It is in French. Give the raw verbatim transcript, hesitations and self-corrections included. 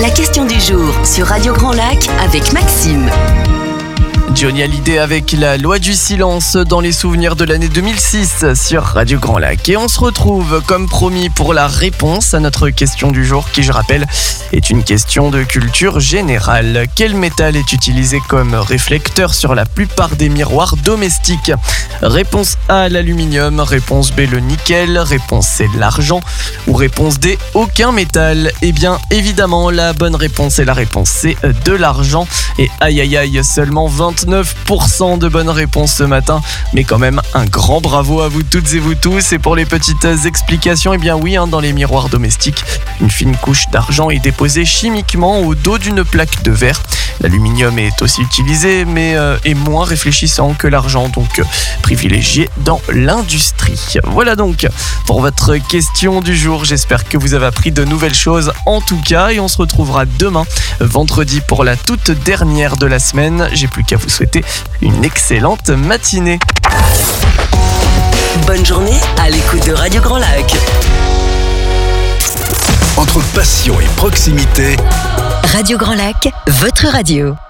La question du jour sur Radio Grand Lac avec Maxime. Johnny Hallyday avec la loi du silence dans les souvenirs de l'année deux mille six sur Radio Grand Lac. Et on se retrouve comme promis pour la réponse à notre question du jour qui, je rappelle, est une question de culture générale. Quel métal est utilisé comme réflecteur sur la plupart des miroirs domestiques ? Réponse A, l'aluminium. Réponse B, le nickel. Réponse C, l'argent. Ou réponse D, aucun métal. Eh bien, évidemment, la bonne réponse est la réponse C, de l'argent. Et aïe aïe aïe, seulement vingt-neuf pour cent de bonnes réponses ce matin, mais quand même un grand bravo à vous toutes et vous tous. Et pour les petites explications, eh bien oui, hein, dans les miroirs domestiques, une fine couche d'argent est déposée chimiquement au dos d'une plaque de verre. L'aluminium est aussi utilisé, mais euh, est moins réfléchissant que l'argent, donc euh, privilégié dans l'industrie. Voilà donc pour votre question du jour. J'espère que vous avez appris de nouvelles choses en tout cas, et on se retrouvera demain, vendredi, pour la toute dernière de la semaine. J'ai plus qu'à vous souhaiter une excellente matinée. Bonne journée à l'écoute de Radio Grand Lac. Entre passion et proximité, Radio Grand Lac, votre radio.